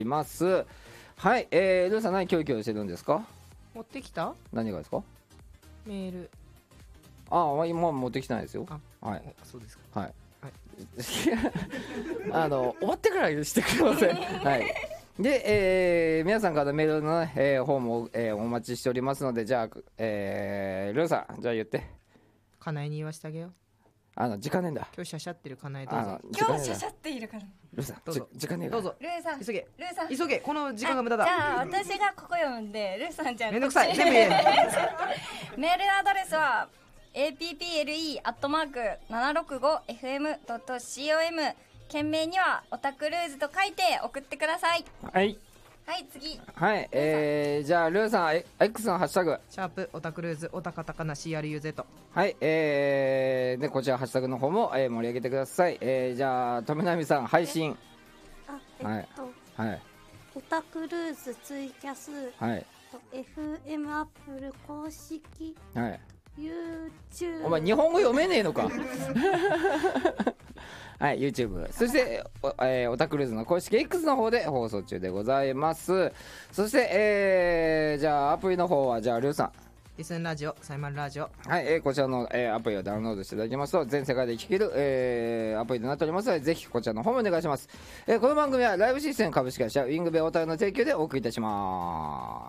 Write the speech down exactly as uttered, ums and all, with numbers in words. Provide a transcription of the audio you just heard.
います。はい、えー、ルーさん何キョロキョロしてるんですか？ 持ってきた何がですか？ メール。 ああ、今持ってきてないですよ。はい。 そうですか。 はい。 はい、 あの終わってからしてください。はい。で、えー、皆さんからメールの、ねえー、方も、えー、お待ちしておりますので、じゃあ、えー、ルーさん、じゃあ言って。 かなえに言わしてあげよう。 あの時間ねえんだ。 今日シャシャってるかなえどうぞ。 今日シャシャっているから。 ルーさん、 どうぞ。 時間ねえだ。 どうぞ。 ルーさん、 急げ。 ルーさん、 急げ。この時間が無駄だ。 じゃあ私がここ読んで、ルーさんじゃん。 めんどくさい。全部言え。 メールアドレスは エーピーピーエルイー アットマーク ななろくごエフエム ドット コム。件名にはオタクルーズと書いて送ってください。 はい。 はい次。 はい、えー、じゃあルーさん X のハッシュタグシャープオタクルーズオタカタカナ シーアールユーゼット。 はい、えー、でこちらハッシュタグの方も、えー、盛り上げてください。えー、じゃあ富波さん配信。 あえっと、 はいはい、 オタクルーズツイキャス、 はい、 エフエム アップル公式、 はい、 YouTube。 お前日本語読めねえのか。はい、YouTube、そしてお、えー、オタクルーズの公式 X の方で放送中でございます。そして、えー、じゃあアプリの方はじゃあルーさん。 リスンラジオ、サイマルラジオ。 はい、えー、こちらの、えー、アプリをダウンロードしていただきますと全世界で聴ける、えー、アプリとなっておりますので、ぜひこちらの方もお願いします。えー、この番組はライブシステム株式会社ウィングベオタクの提供でお送りいたします。